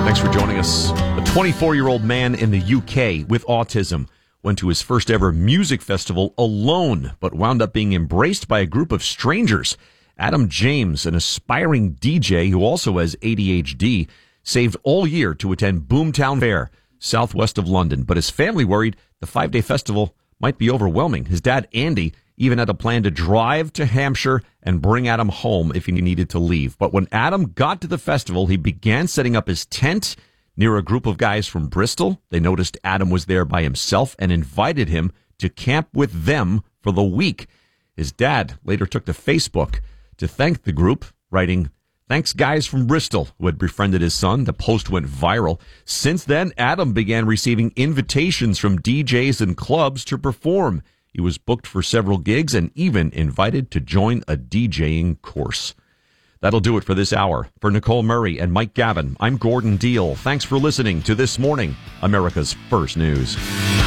Thanks for joining us. A 24-year-old man in the UK with autism went to his first ever music festival alone, but wound up being embraced by a group of strangers. Adam James, an aspiring DJ who also has ADHD, saved all year to attend Boomtown Fair, southwest of London. But his family worried the 5-day festival might be overwhelming. His dad, Andy, even had a plan to drive to Hampshire and bring Adam home if he needed to leave. But when Adam got to the festival, he began setting up his tent near a group of guys from Bristol. They noticed Adam was there by himself and invited him to camp with them for the week. His dad later took to Facebook to thank the group, writing, "Thanks guys from Bristol," who had befriended his son. The post went viral. Since then, Adam began receiving invitations from DJs and clubs to perform. He was booked for several gigs and even invited to join a DJing course. That'll do it for this hour. For Nicole Murray and Mike Gavin, I'm Gordon Deal. Thanks for listening to This Morning, America's First News.